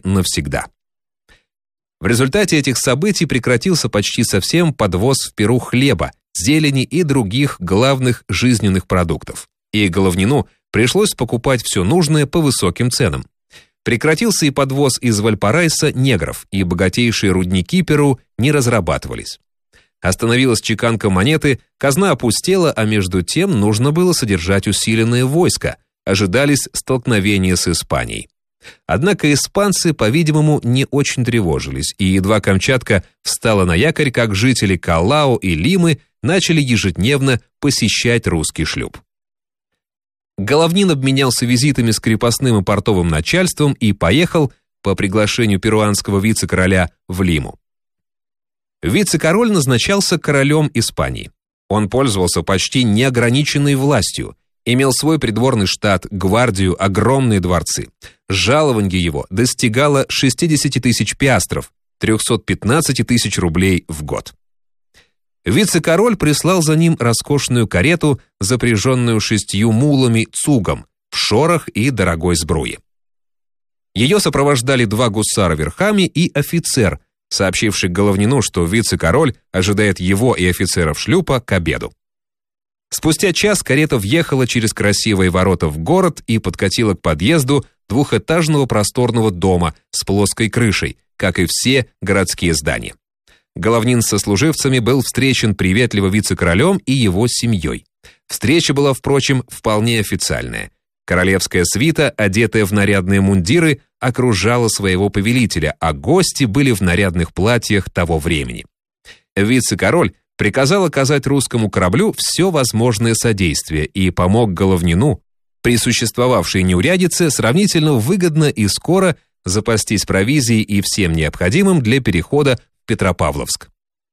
навсегда. В результате этих событий прекратился почти совсем подвоз в Перу хлеба, зелени и других главных жизненных продуктов, и Головнину пришлось покупать все нужное по высоким ценам. Прекратился и подвоз из Вальпараиса негров, и богатейшие рудники Перу не разрабатывались. Остановилась чеканка монеты, казна опустела, а между тем нужно было содержать усиленное войско, ожидались столкновения с Испанией. Однако испанцы, по-видимому, не очень тревожились, и едва Камчатка встала на якорь, как жители Каллао и Лимы начали ежедневно посещать русский шлюп. Головнин обменялся визитами с крепостным и портовым начальством и поехал по приглашению перуанского вице-короля в Лиму. Вице-король назначался королем Испании. Он пользовался почти неограниченной властью, имел свой придворный штат, гвардию, огромные дворцы. Жалованье его достигало 60 тысяч пиастров, 315 тысяч рублей в год. Вице-король прислал за ним роскошную карету, запряженную 6 мулами цугом, в шорох и дорогой сбруе. Ее сопровождали 2 гусара верхами и офицер, сообщивший Головнину, что вице-король ожидает его и офицеров шлюпа к обеду. Спустя час карета въехала через красивые ворота в город и подкатила к подъезду двухэтажного просторного дома с плоской крышей, как и все городские здания. Головнин со служивцами был встречен приветливо вице-королем и его семьей. Встреча была, впрочем, вполне официальная. Королевская свита, одетая в нарядные мундиры, окружала своего повелителя, а гости были в нарядных платьях того времени. Вице-король приказал оказать русскому кораблю все возможное содействие и помог Головнину при существовавшей неурядице сравнительно выгодно и скоро запастись провизией и всем необходимым для перехода в Петропавловск.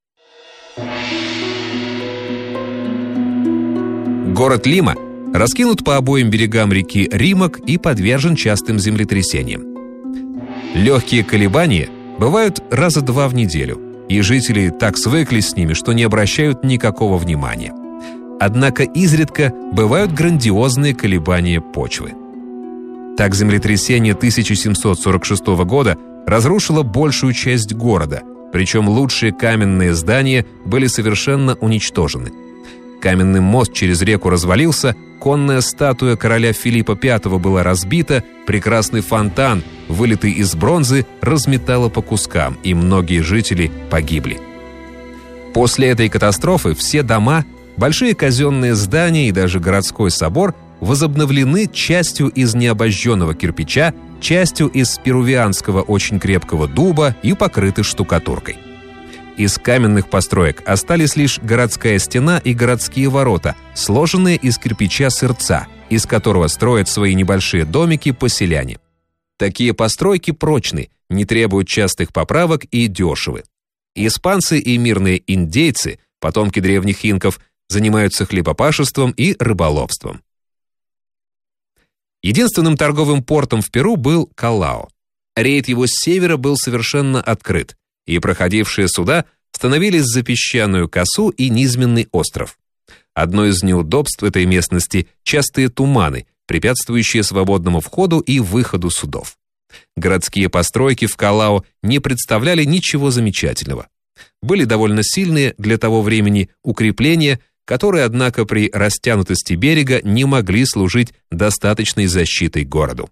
Город Лима раскинут по обоим берегам реки Римок и подвержен частым землетрясениям. Легкие колебания бывают раза 2 в неделю, и жители так свыклись с ними, что не обращают никакого внимания. Однако изредка бывают грандиозные колебания почвы. Так землетрясение 1746 года разрушило большую часть города, причем лучшие каменные здания были совершенно уничтожены. Каменный мост через реку развалился, конная статуя короля Филиппа V была разбита, прекрасный фонтан, вылитый из бронзы, разметало по кускам, и многие жители погибли. После этой катастрофы все дома, большие казенные здания и даже городской собор возобновлены частью из необожженного кирпича, частью из перувианского очень крепкого дуба и покрыты штукатуркой. Из каменных построек остались лишь городская стена и городские ворота, сложенные из кирпича сырца, из которого строят свои небольшие домики поселяне. Такие постройки прочны, не требуют частых поправок и дешевы. Испанцы и мирные индейцы, потомки древних инков, занимаются хлебопашеством и рыболовством. Единственным торговым портом в Перу был Каллао. Рейд его с севера был совершенно открыт, и проходившие суда становились за песчаную косу и низменный остров. Одно из неудобств этой местности – частые туманы, препятствующие свободному входу и выходу судов. Городские постройки в Каллао не представляли ничего замечательного. Были довольно сильные для того времени укрепления, которые, однако, при растянутости берега не могли служить достаточной защитой городу.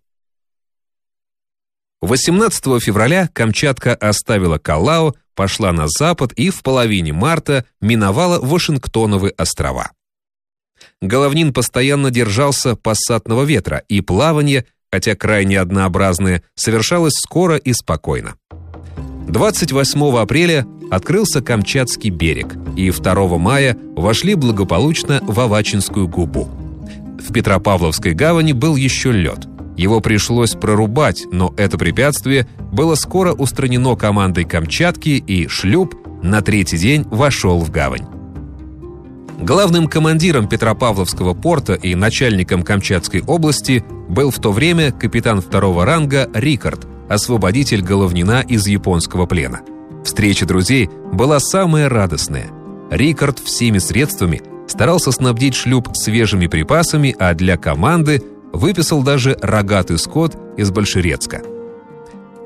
18 февраля Камчатка оставила Каллао, пошла на запад и в половине марта миновала Вашингтоновы острова. Головнин постоянно держался пассатного ветра, и плавание, хотя крайне однообразное, совершалось скоро и спокойно. 28 апреля открылся Камчатский берег, и 2 мая вошли благополучно в Авачинскую губу. В Петропавловской гавани был еще лед. Его пришлось прорубать, но это препятствие было скоро устранено командой Камчатки, и шлюп на 3-й день вошел в гавань. Главным командиром Петропавловского порта и начальником Камчатской области был в то время капитан 2-го ранга Рикард, освободитель Головнина из японского плена. Встреча друзей была самая радостная. Рикард всеми средствами старался снабдить шлюп свежими припасами, а для команды выписал даже рогатый скот из Большерецка.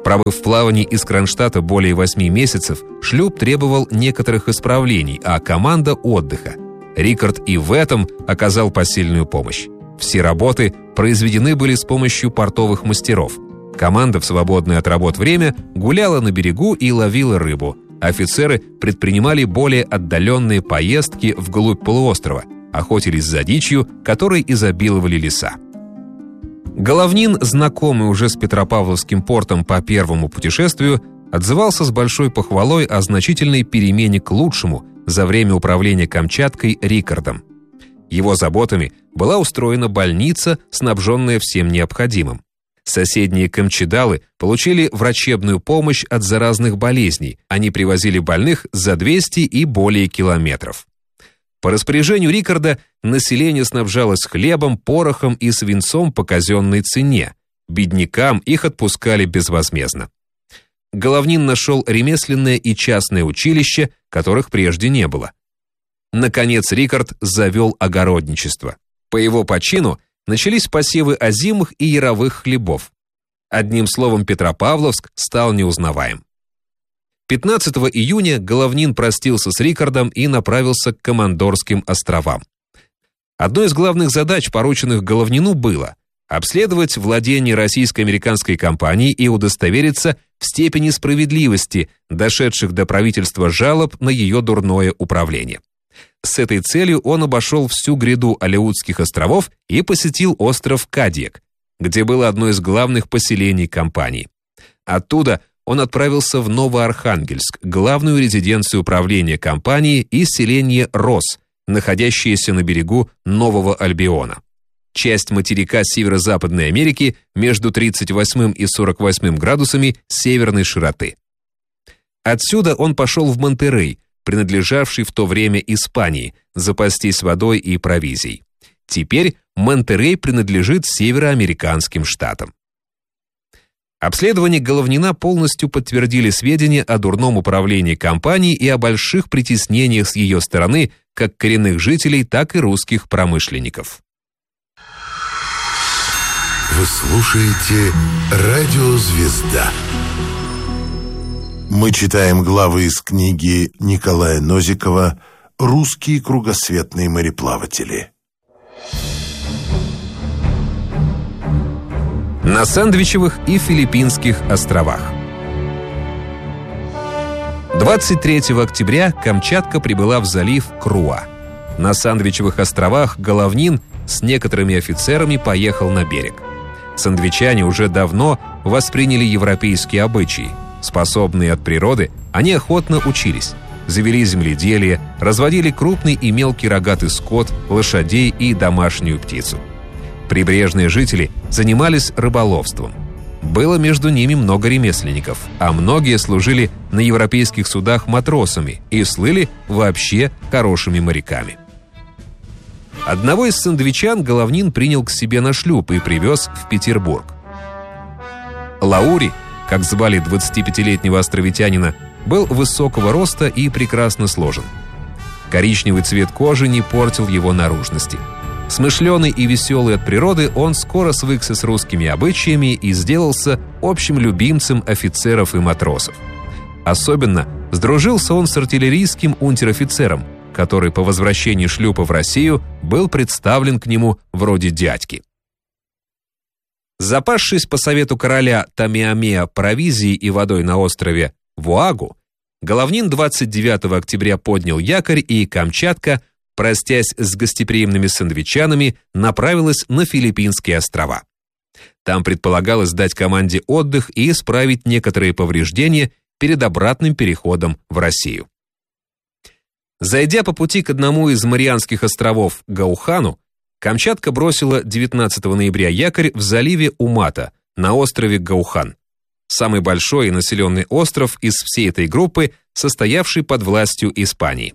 Пробыв в плавании из Кронштадта более 8 месяцев, шлюп требовал некоторых исправлений, а команда — отдыха. Рикард и в этом оказал посильную помощь. Все работы произведены были с помощью портовых мастеров. Команда в свободное от работ время гуляла на берегу и ловила рыбу. Офицеры предпринимали более отдаленные поездки вглубь полуострова, охотились за дичью, которой изобиловали леса. Головнин, знакомый уже с Петропавловским портом по первому путешествию, отзывался с большой похвалой о значительной перемене к лучшему за время управления Камчаткой Рикардом. Его заботами была устроена больница, снабженная всем необходимым. Соседние камчедалы получили врачебную помощь от заразных болезней. Они привозили больных за 200 и более километров. По распоряжению Рикарда население снабжалось хлебом, порохом и свинцом по казенной цене. Беднякам их отпускали безвозмездно. Головнин нашел ремесленное и частное училище, которых прежде не было. Наконец Рикард завел огородничество. По его почину начались посевы озимых и яровых хлебов. Одним словом, Петропавловск стал неузнаваем. 15 июня Головнин простился с Рикардом и направился к Командорским островам. Одной из главных задач, порученных Головнину, было обследовать владения российско-американской компании и удостовериться в степени справедливости, дошедших до правительства жалоб на ее дурное управление. С этой целью он обошел всю гряду Алеутских островов и посетил остров Кадьяк, где было одно из главных поселений компании. Оттуда он отправился в Новоархангельск, главную резиденцию управления компании, и селение Рос, находящееся на берегу Нового Альбиона. Часть материка Северо-Западной Америки между 38 и 48 градусами северной широты. Отсюда он пошел в Монтеррей, принадлежавший в то время Испании, запастись водой и провизией. Теперь Монтеррей принадлежит североамериканским штатам. Обследования Головнина полностью подтвердили сведения о дурном управлении компанией и о больших притеснениях с ее стороны как коренных жителей, так и русских промышленников. Вы слушаете «Радио Звезда». Мы читаем главы из книги Николая Нозикова «Русские кругосветные мореплаватели». На Сандвичевых и Филиппинских островах. 23 октября Камчатка прибыла в залив Круа. На Сандвичевых островах Головнин с некоторыми офицерами поехал на берег. Сандвичане уже давно восприняли европейские обычаи. Способные от природы, они охотно учились. Завели земледелие, разводили крупный и мелкий рогатый скот, лошадей и домашнюю птицу. Прибрежные жители занимались рыболовством. Было между ними много ремесленников, а многие служили на европейских судах матросами и слыли вообще хорошими моряками. Одного из сандвичан Головнин принял к себе на шлюп и привез в Петербург. Лаури, как звали 25-летнего островитянина, был высокого роста и прекрасно сложен. Коричневый цвет кожи не портил его наружности. Смышленый и веселый от природы, он скоро свыкся с русскими обычаями и сделался общим любимцем офицеров и матросов. Особенно сдружился он с артиллерийским унтер-офицером, который по возвращении шлюпа в Россию был представлен к нему вроде дядьки. Запасшись по совету короля Тамиамеа провизией и водой на острове Вуагу, Головнин 29 октября поднял якорь, и Камчатка, простясь с гостеприимными сандвичанами, направилась на Филиппинские острова. Там предполагалось дать команде отдых и исправить некоторые повреждения перед обратным переходом в Россию. Зайдя по пути к одному из Марианских островов Гаухану, Камчатка бросила 19 ноября якорь в заливе Умата на острове Гаухан, самый большой и населенный остров из всей этой группы, состоявший под властью Испании.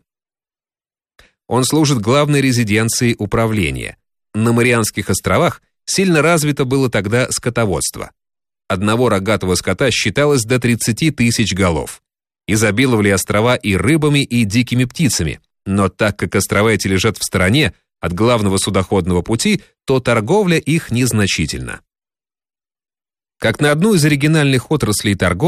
Он служит главной резиденцией управления. На Марианских островах сильно развито было тогда скотоводство. Одного рогатого скота считалось до 30 тысяч голов. Изобиловали острова и рыбами, и дикими птицами, но так как острова эти лежат в стороне от главного судоходного пути, то торговля их незначительна. как на одну из оригинальных отраслей торговли